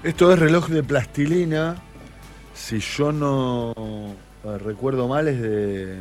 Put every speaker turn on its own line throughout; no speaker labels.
Esto es Reloj de Plastilina. Si yo no recuerdo mal, es de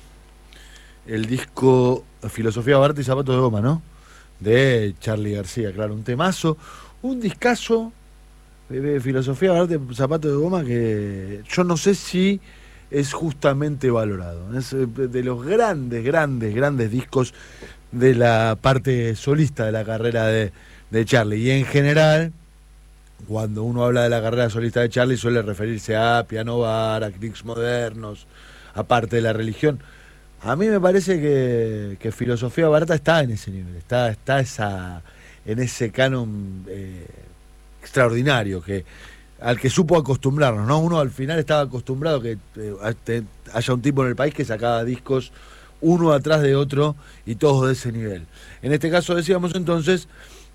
el disco Filosofía Barata y Zapatos de Goma, ¿no? De Charly García, claro, un temazo, un discazo de Filosofía Barata y Zapatos de Goma que yo no sé si es justamente valorado. Es de los grandes discos de la parte solista de la carrera de Charly. Y en general, cuando uno habla de la carrera solista de Charly, suele referirse a Piano Bar, a Clics Modernos, aparte de la religión. A mí me parece que Filosofía Barata está en ese nivel, está en ese canon extraordinario, al que supo acostumbrarnos, ¿no? Uno al final estaba acostumbrado a que haya un tipo en el país que sacaba discos uno atrás de otro y todos de ese nivel. En este caso decíamos entonces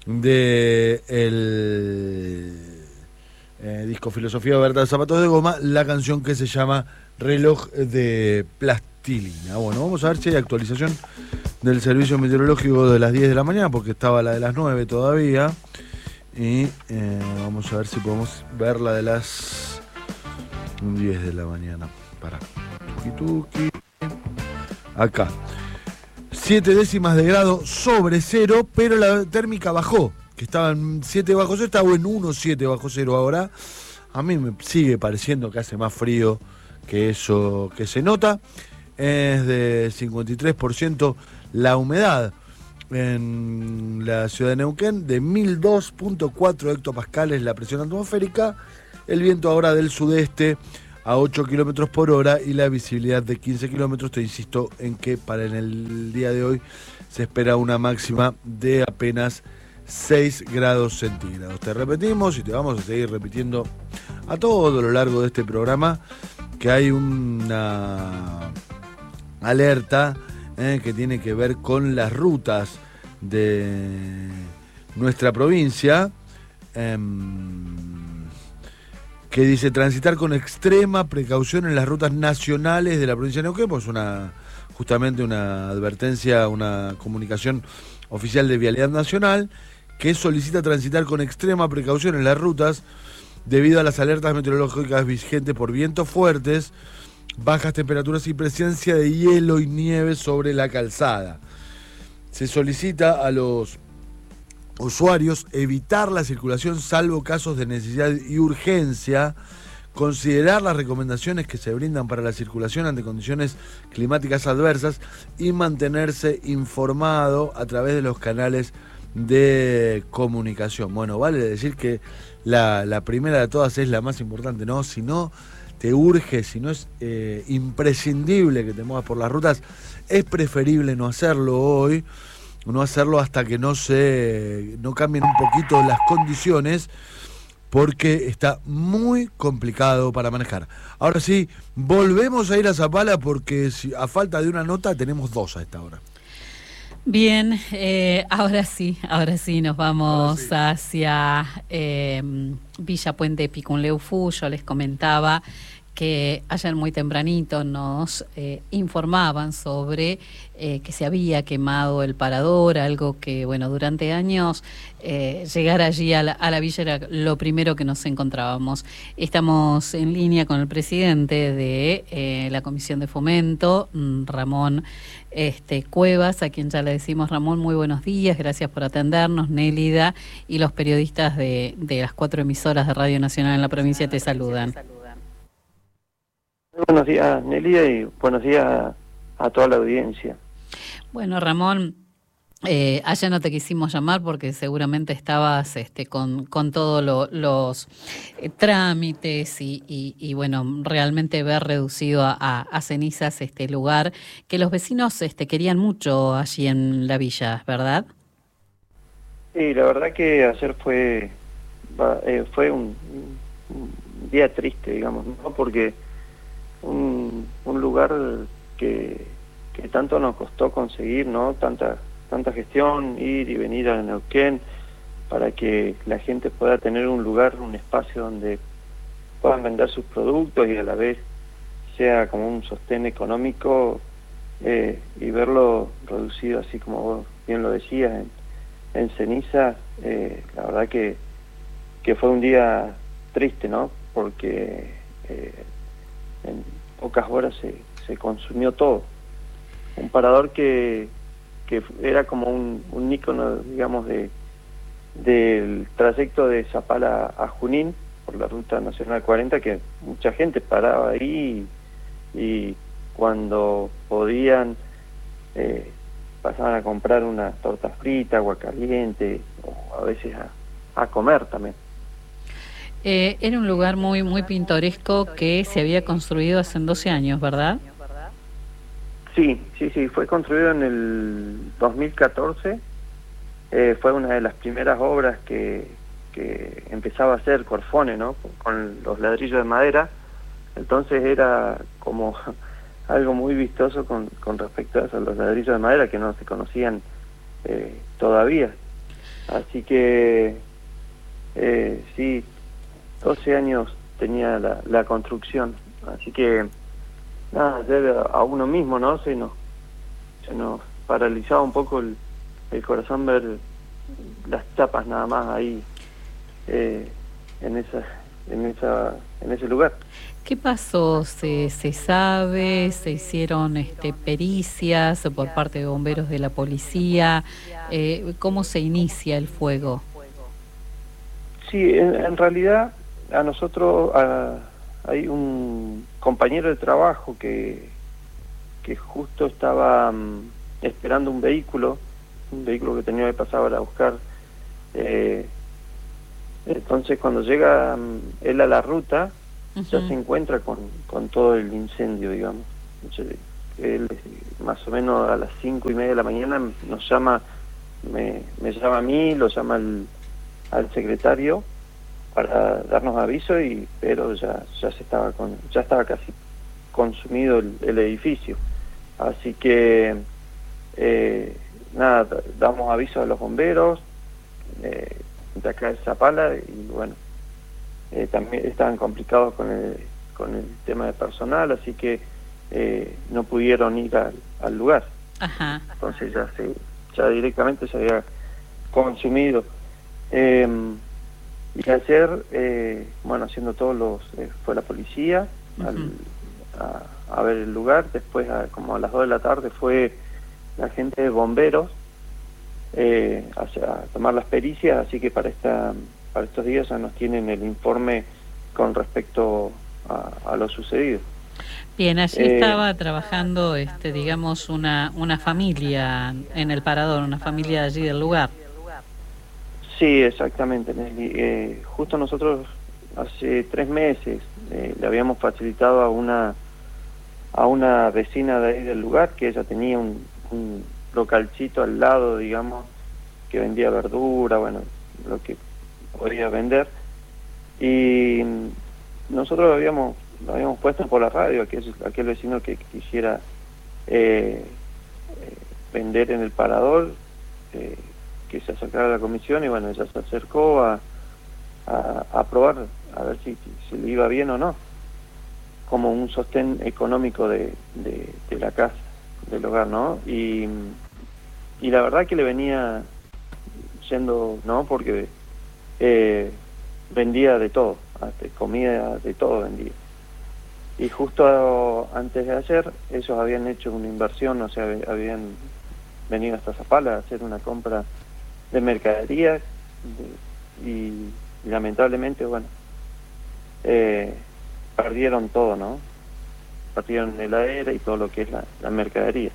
de el disco Filosofía Barata de Zapatos de Goma, la canción que se llama Reloj de Plastilina. Bueno, vamos a ver si hay actualización del servicio meteorológico de las 10 de la mañana, porque estaba la de las 9 todavía. Y vamos a ver si podemos ver la de las 10 de la mañana. Para. Tuki. Acá. 7 décimas de grado sobre cero, pero la térmica bajó, que estaba en 7 bajo cero, estaba en 1,7 bajo cero ahora. A mí me sigue pareciendo que hace más frío que eso que se nota. Es de 53% la humedad en la ciudad de Neuquén, de 1002.4 hectopascales la presión atmosférica, el viento ahora del sudeste a 8 kilómetros por hora y la visibilidad de 15 kilómetros. Te insisto en que para en el día de hoy se espera una máxima de apenas 6 grados centígrados. Te repetimos y te vamos a seguir repitiendo a todo lo largo de este programa que hay una alerta que tiene que ver con las rutas de nuestra provincia, que dice transitar con extrema precaución en las rutas nacionales de la provincia de Neuquén, pues justamente una advertencia, una comunicación oficial de Vialidad Nacional, que solicita transitar con extrema precaución en las rutas debido a las alertas meteorológicas vigentes por vientos fuertes, bajas temperaturas y presencia de hielo y nieve sobre la calzada. Se solicita a los usuarios evitar la circulación salvo casos de necesidad y urgencia, considerar las recomendaciones que se brindan para la circulación ante condiciones climáticas adversas y mantenerse informado a través de los canales de comunicación. Bueno, vale decir que la primera de todas es la más importante, ¿no? Si no te urge, si no es imprescindible que te muevas por las rutas, es preferible no hacerlo hoy, no hacerlo hasta que no cambien un poquito las condiciones, porque está muy complicado para manejar. Ahora sí, volvemos a ir a Zapala porque a falta de una nota tenemos dos a esta hora.
Bien, ahora sí nos vamos hacia Villa Puente Picunleufu. Yo les comentaba que ayer muy tempranito nos informaban sobre que se había quemado el parador, algo que, bueno, durante años llegar allí a la villa era lo primero que nos encontrábamos. Estamos en línea con el presidente de la Comisión de Fomento, Ramón Cuevas, a quien ya le decimos: Ramón, muy buenos días, gracias por atendernos. Nélida y los periodistas de las 4 emisoras de Radio Nacional en la provincia te saludan.
Buenos días, Nélida, y buenos días a toda la audiencia.
Bueno, Ramón, ayer no te quisimos llamar porque seguramente estabas con todos los trámites y bueno, realmente ver reducido a cenizas este lugar que los vecinos querían mucho allí en la villa, ¿verdad?
Sí, la verdad que ayer fue un día triste, digamos, ¿no? Porque un lugar que tanto nos costó conseguir, ¿no? Tanta gestión, ir y venir a Neuquén, para que la gente pueda tener un lugar, un espacio donde puedan vender sus productos y a la vez sea como un sostén económico, y verlo reducido, así como vos bien lo decías, en ceniza. La verdad que que fue un día triste, ¿no? Porque en pocas horas se consumió todo. Un parador que era como un ícono, digamos, del trayecto de Zapala a Junín por la Ruta Nacional 40, que mucha gente paraba ahí y cuando podían pasaban a comprar una torta frita, agua caliente, o a veces a comer también.
Era un lugar muy muy pintoresco que se había construido hace 12 años, ¿verdad?
Sí, fue construido en el 2014, fue una de las primeras obras que empezaba a hacer Corfone, ¿no? Con los ladrillos de madera, entonces era como algo muy vistoso con respecto a eso, los ladrillos de madera que no se conocían todavía, así que sí, 12 años tenía la construcción, así que nada, a uno mismo, ¿no? Se nos paralizaba un poco el corazón ver las chapas nada más ahí en ese lugar.
¿Qué pasó? ¿Se sabe? ¿Se hicieron pericias por parte de bomberos de la policía? ¿Cómo se inicia el fuego?
Sí, en realidad a nosotros hay un compañero de trabajo que justo estaba esperando un vehículo que tenía que pasar a buscar. Entonces cuando llega él a la ruta, ya se encuentra con todo el incendio, digamos. Entonces, él más o menos a las 5:30 de la mañana nos llama, me llama a mí, lo llama al secretario para darnos aviso, pero ya estaba casi consumido el edificio, así que nada, damos aviso a los bomberos de acá de Zapala, y bueno, también estaban complicados con el tema de personal, así que no pudieron ir al lugar.
Ajá.
Entonces ya directamente se había consumido. Y ayer, bueno, haciendo fue la policía a ver el lugar. Después, como a las 2 de la tarde, fue la gente de bomberos a tomar las pericias, así que para estos días ya nos tienen el informe con respecto a lo sucedido.
Bien, allí estaba trabajando, digamos, una familia en el parador, una familia de allí del lugar.
Sí, exactamente, Nelly. Justo nosotros hace 3 meses le habíamos facilitado a una vecina de ahí del lugar, que ella tenía un localcito al lado, digamos, que vendía verdura, bueno, lo que podía vender, y nosotros lo habíamos puesto por la radio, aquel vecino que quisiera vender en el parador, que se acercara a la comisión, y bueno, ella se acercó a probar, a ver si le iba bien o no, como un sostén económico de la casa, del hogar, ¿no? Y la verdad que le venía yendo, ¿no? Porque vendía de todo, comida de todo vendía. Y justo antes de ayer, ellos habían hecho una inversión, o sea, habían venido hasta Zapala a hacer una compra de mercadería, y lamentablemente, bueno, perdieron todo, ¿no? Perdieron heladera y todo lo que es la mercadería.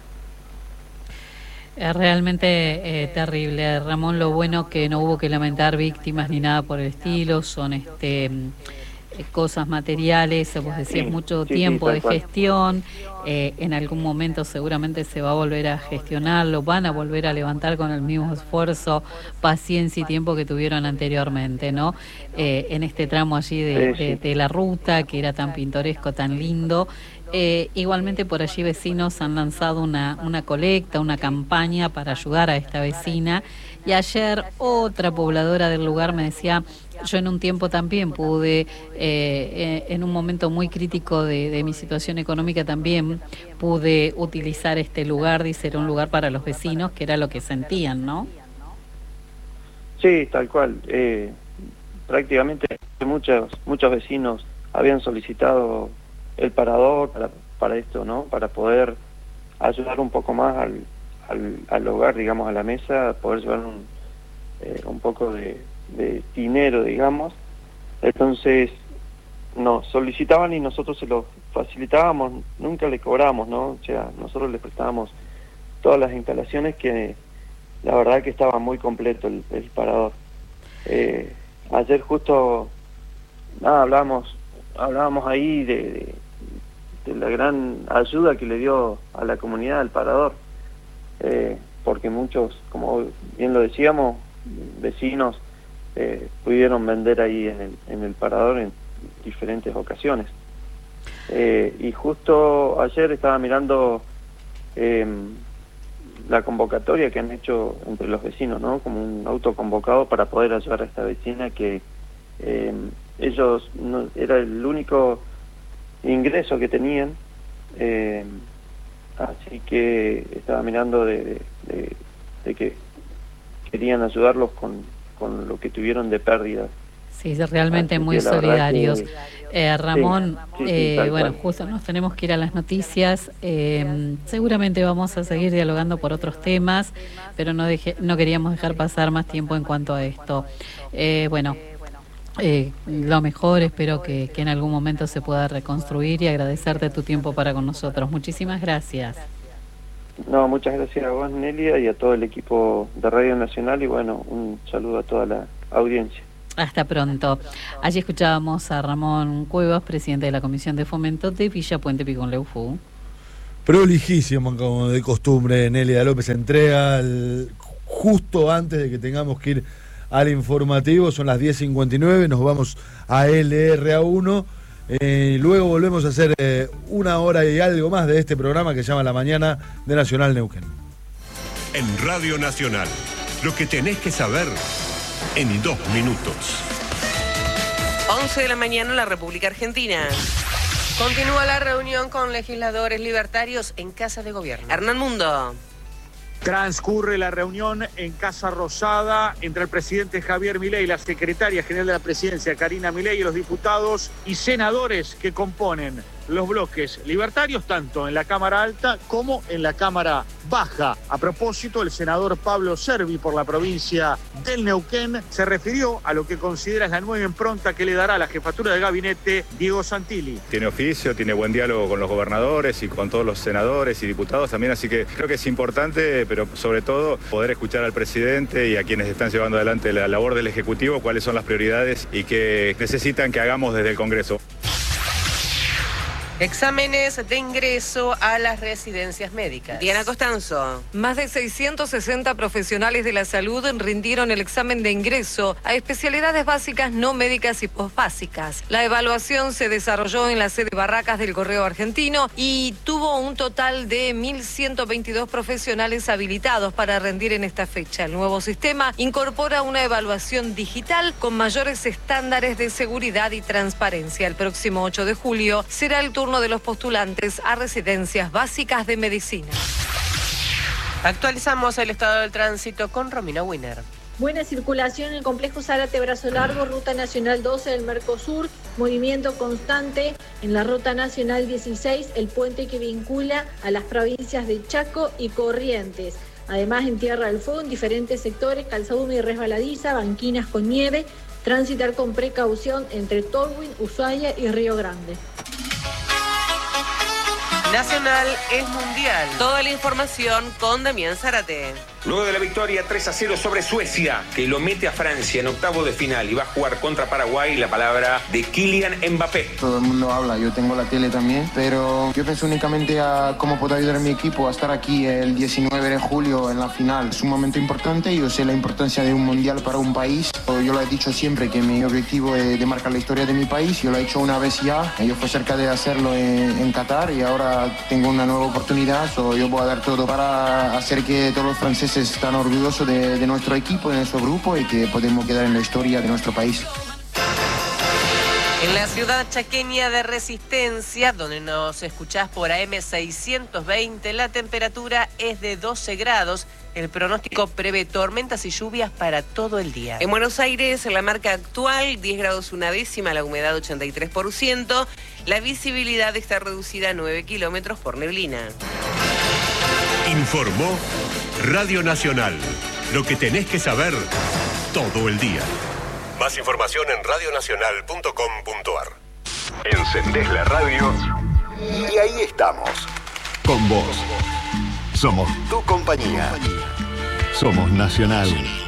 Es realmente terrible, Ramón. Lo bueno que no hubo que lamentar víctimas ni nada por el estilo, son cosas materiales, vos decías, mucho tiempo de gestión, en algún momento seguramente se va a volver a gestionarlo, van a volver a levantar con el mismo esfuerzo, paciencia y tiempo que tuvieron anteriormente, ¿no? En este tramo allí de la ruta, que era tan pintoresco, tan lindo. Igualmente por allí vecinos han lanzado una colecta, una campaña para ayudar a esta vecina, y ayer otra pobladora del lugar me decía: yo en un tiempo también pude, en un momento muy crítico de mi situación económica, también pude utilizar este lugar, dice, era un lugar para los vecinos, que era lo que sentían, ¿no?
Sí, tal cual. prácticamente muchos vecinos habían solicitado el parador para esto, ¿no? Para poder ayudar un poco más al hogar, digamos, a la mesa, poder llevar un poco de dinero, digamos. Entonces nos solicitaban y nosotros se lo facilitábamos, nunca le cobramos, ¿no? O sea, nosotros le prestábamos todas las instalaciones, que la verdad que estaba muy completo el parador. Ayer justo hablábamos ahí de la gran ayuda que le dio a la comunidad el parador, porque muchos, como bien lo decíamos, vecinos pudieron vender ahí en el parador en diferentes ocasiones. Y justo ayer estaba mirando la convocatoria que han hecho entre los vecinos, ¿no? Como un autoconvocado para poder ayudar a esta vecina que ellos era el único ingreso que tenían, así que estaba mirando de que querían ayudarlos con lo que tuvieron de pérdidas.
Sí, realmente muy solidarios. Ramón,
sí,
bueno, justo nos tenemos que ir a las noticias. Seguramente vamos a seguir dialogando por otros temas, pero no queríamos dejar pasar más tiempo en cuanto a esto. Lo mejor, espero que en algún momento se pueda reconstruir, y agradecerte tu tiempo para con nosotros. Muchísimas gracias.
No, muchas gracias a vos, Nelia, y a todo el equipo de Radio Nacional, y bueno, un saludo a toda la audiencia.
Hasta pronto. Allí escuchábamos a Ramón Cuevas, presidente de la Comisión de Fomento de Villa Puente Picún Leufú.
Prolijísimo, como de costumbre, Nelia López entrega justo antes de que tengamos que ir al informativo. Son las 10:59, nos vamos a LRA1. Luego volvemos a hacer una hora y algo más de este programa que se llama La Mañana de Nacional Neuquén.
En Radio Nacional, lo que tenés que saber en 2 minutos.
11 de la mañana en la República Argentina. Continúa la reunión con legisladores libertarios en Casa de Gobierno. Hernán Mundo.
Transcurre la reunión en Casa Rosada entre el presidente Javier Milei, la secretaria general de la presidencia Karina Milei, y los diputados y senadores que componen los bloques libertarios, tanto en la Cámara Alta como en la Cámara Baja. A propósito, el senador Pablo Servi, por la provincia del Neuquén, se refirió a lo que considera es la nueva impronta que le dará a la jefatura de gabinete Diego Santilli.
Tiene oficio, tiene buen diálogo con los gobernadores y con todos los senadores y diputados también, así que creo que es importante, pero sobre todo poder escuchar al presidente y a quienes están llevando adelante la labor del Ejecutivo, cuáles son las prioridades y qué necesitan que hagamos desde el Congreso.
Exámenes de ingreso a las residencias médicas. Diana Costanzo.
Más de 660 profesionales de la salud rindieron el examen de ingreso a especialidades básicas, no médicas y posbásicas. La evaluación se desarrolló en la sede Barracas del Correo Argentino y tuvo un total de 1.122 profesionales habilitados para rendir en esta fecha. El nuevo sistema incorpora una evaluación digital con mayores estándares de seguridad y transparencia. El próximo 8 de julio será el turno de los postulantes a residencias básicas de medicina.
Actualizamos el estado del tránsito con Romina Wiener.
Buena circulación en el complejo Zárate Brazo Largo, ruta nacional 12 del Mercosur, movimiento constante en la ruta nacional 16, el puente que vincula a las provincias de Chaco y Corrientes. Además, en Tierra del Fuego, en diferentes sectores, calzada húmeda y resbaladiza, banquinas con nieve, transitar con precaución entre Tolwyn, Ushuaia y Río Grande.
Nacional es mundial. Toda la información con Damián Zárate.
Luego de la victoria 3-0 sobre Suecia, que lo mete a Francia en octavos de final y va a jugar contra Paraguay, la palabra de Kylian Mbappé.
Todo el mundo habla, yo tengo la tele también, pero yo pienso únicamente a cómo puedo ayudar a mi equipo a estar aquí el 19 de julio en la final. Es un momento importante, yo sé la importancia de un mundial para un país. Yo lo he dicho siempre que mi objetivo es de marcar la historia de mi país, yo lo he hecho una vez ya, yo fui cerca de hacerlo en Qatar y ahora tengo una nueva oportunidad, yo voy a dar todo para hacer que todos los franceses están orgullosos de nuestro equipo, de nuestro grupo y que podemos quedar en la historia de nuestro país.
En la ciudad chaqueña de Resistencia, donde nos escuchás por AM 620, la temperatura es de 12 grados. El pronóstico prevé tormentas y lluvias para todo el día. En Buenos Aires, la marca actual, 10 grados una décima, la humedad 83%. La visibilidad está reducida a 9 kilómetros por neblina.
Informó Radio Nacional. Lo que tenés que saber todo el día. Más información en radionacional.com.ar.
Encendés la radio y ahí estamos. Con vos. Somos tu compañía. Somos Nacional.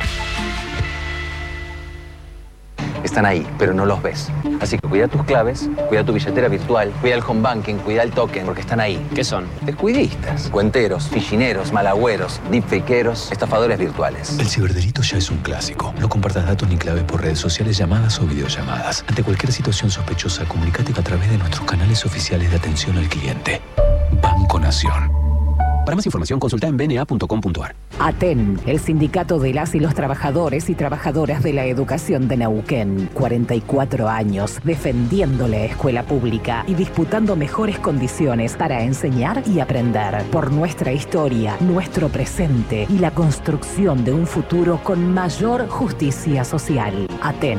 Están ahí, pero no los ves. Así que cuida tus claves, cuida tu billetera virtual, cuida el home banking, cuida el token, porque están ahí. ¿Qué son? Descuidistas, cuenteros, fichineros, malagüeros, deepfakeros, estafadores virtuales.
El ciberdelito ya es un clásico. No compartas datos ni claves por redes sociales, llamadas o videollamadas. Ante cualquier situación sospechosa, comunícate a través de nuestros canales oficiales de atención al cliente. Banco Nación. Para más información, consulta en bna.com.ar.
ATEN, el sindicato de las y los trabajadores y trabajadoras de la educación de Neuquén. 44 años defendiendo la escuela pública y disputando mejores condiciones para enseñar y aprender. Por nuestra historia, nuestro presente y la construcción de un futuro con mayor justicia social. ATEN.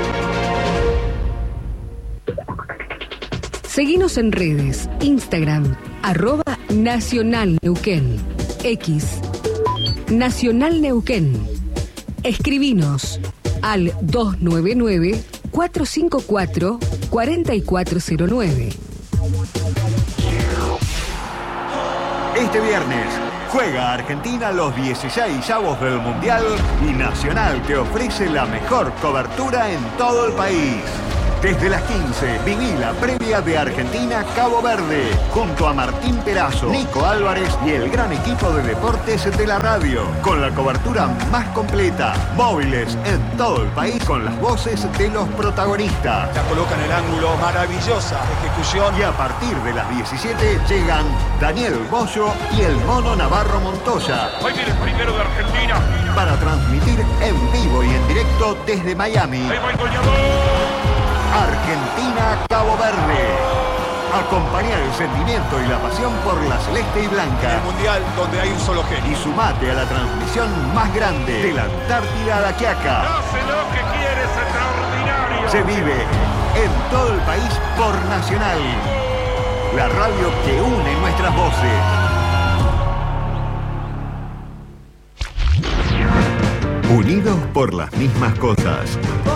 Seguinos en redes, Instagram, @Nacional Neuquén, X, Nacional Neuquén. Escribinos al 299-454-4409.
Este viernes juega Argentina los 16avos del Mundial y Nacional te ofrece la mejor cobertura en todo el país. Desde las 15, viví la previa de Argentina-Cabo Verde, junto a Martín Perazo, Nico Álvarez y el gran equipo de deportes de la radio, con la cobertura más completa, móviles en todo el país, con las voces de los protagonistas.
La coloca en el ángulo, maravillosa ejecución.
Y a partir de las 17 llegan Daniel Bollo y el Mono Navarro Montoya.
Hoy viene el primero de Argentina.
Para transmitir en vivo y en directo desde Miami.
Ahí va el goleador.
Argentina-Cabo Verde. Acompaña el sentimiento y la pasión por la celeste y blanca.
El mundial donde hay un solo genio.
Y sumate a la transmisión más grande de la Antártida a la Quiaca.
Hace lo que quieres, extraordinario.
Se vive en todo el país por Nacional. La radio que une nuestras voces. Unidos por las mismas cosas.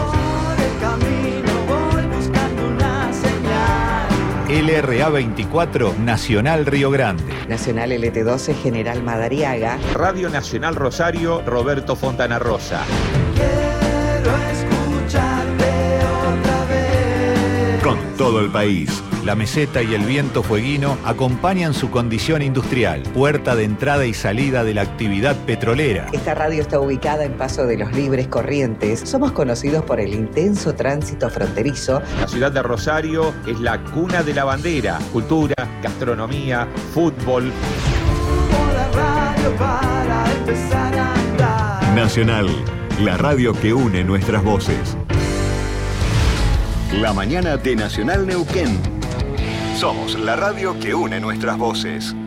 LRA 24, Nacional Río Grande.
Nacional LT12, General Madariaga.
Radio Nacional Rosario, Roberto Fontana Rosa.
Quiero escucharte otra vez.
Con todo el país. La meseta y el viento fueguino acompañan su condición industrial, puerta de entrada y salida de la actividad petrolera.
Esta radio está ubicada en Paso de los Libres Corrientes. Somos conocidos por el intenso tránsito fronterizo.
La ciudad de Rosario es la cuna de la bandera, cultura, gastronomía, fútbol.
La radio para empezar a andar.
Nacional, la radio que une nuestras voces. La mañana de Nacional Neuquén. Somos la radio que une nuestras voces.